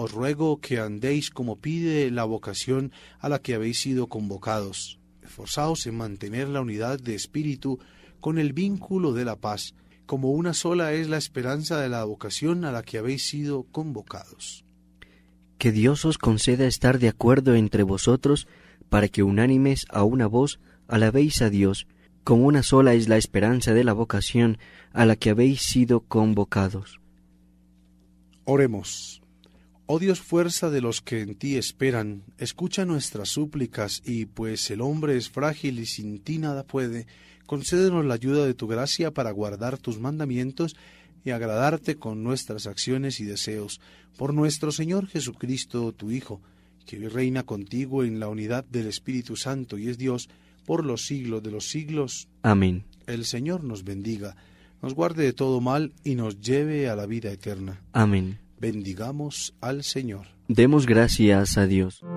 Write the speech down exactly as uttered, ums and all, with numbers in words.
os ruego que andéis como pide la vocación a la que habéis sido convocados. Esforzaos en mantener la unidad de espíritu con el vínculo de la paz, como una sola es la esperanza de la vocación a la que habéis sido convocados. Que Dios os conceda estar de acuerdo entre vosotros, para que unánimes a una voz alabéis a Dios, como una sola es la esperanza de la vocación a la que habéis sido convocados. Oremos. Oh Dios, fuerza de los que en ti esperan, escucha nuestras súplicas y, pues el hombre es frágil y sin ti nada puede, concédenos la ayuda de tu gracia para guardar tus mandamientos y agradarte con nuestras acciones y deseos. Por nuestro Señor Jesucristo, tu Hijo, que hoy reina contigo en la unidad del Espíritu Santo y es Dios por los siglos de los siglos. Amén. El Señor nos bendiga, nos guarde de todo mal y nos lleve a la vida eterna. Amén. Bendigamos al Señor. Demos gracias a Dios.